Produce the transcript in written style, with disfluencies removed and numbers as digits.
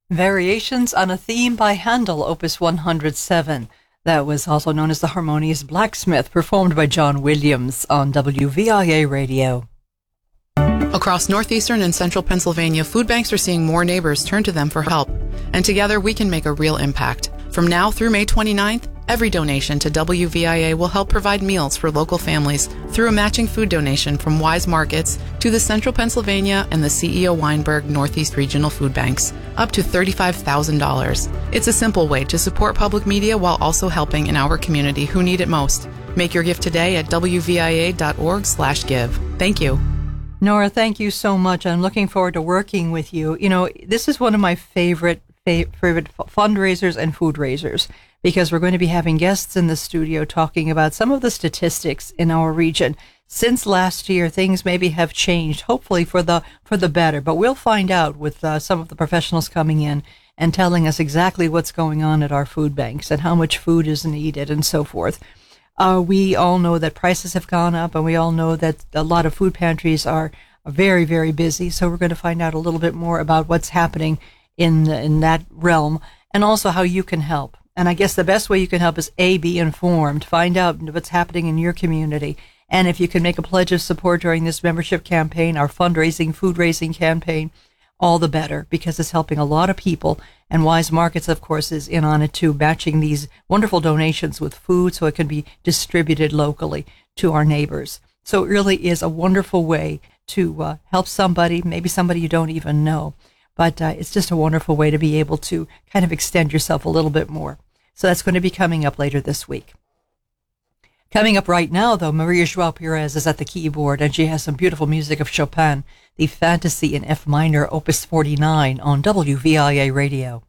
Variations on a Theme by Handel, Opus 107. That was also known as the Harmonious Blacksmith, performed by John Williams on WVIA Radio. Across northeastern and central Pennsylvania, food banks are seeing more neighbors turn to them for help. And together we can make a real impact. From now through May 29th, every donation to WVIA will help provide meals for local families through a matching food donation from Wise Markets to the Central Pennsylvania and the CEO Weinberg Northeast Regional Food Banks, up to $35,000. It's a simple way to support public media while also helping in our community who need it most. Make your gift today at wvia.org/give. Thank you. Nora, thank you so much. I'm looking forward to working with you. You know, this is one of my favorite fundraisers and food raisers, because we're going to be having guests in the studio talking about some of the statistics in our region. Since last year, things maybe have changed, hopefully for the better, but we'll find out with some of the professionals coming in and telling us exactly what's going on at our food banks and how much food is needed and so forth. We all know that prices have gone up, and we all know that a lot of food pantries are very, very busy. So we're going to find out a little bit more about what's happening in that realm, and also how you can help. And I guess the best way you can help is be informed, find out what's happening in your community. And if you can make a pledge of support during this membership campaign, our fundraising, food raising campaign, all the better, because it's helping a lot of people. And Wise Markets, of course, is in on it too, matching these wonderful donations with food so it can be distributed locally to our neighbors. So it really is a wonderful way to help somebody, maybe somebody you don't even know. But it's just a wonderful way to be able to kind of extend yourself a little bit more. So that's going to be coming up later this week. Coming up right now, though, Maria Joao Perez is at the keyboard, and she has some beautiful music of Chopin, the Fantasy in F minor, Opus 49, on WVIA Radio.